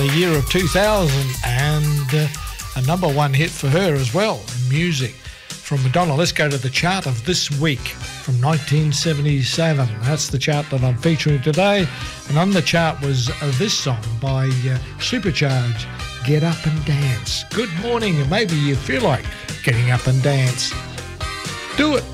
the year of 2000 and a number one hit for her as well in music from Madonna. Let's go to the chart of this week from 1977. That's the chart that I'm featuring today. And on the chart was this song by Supercharge, Get Up and Dance. Good morning, and maybe you feel like getting up and dance. Do it.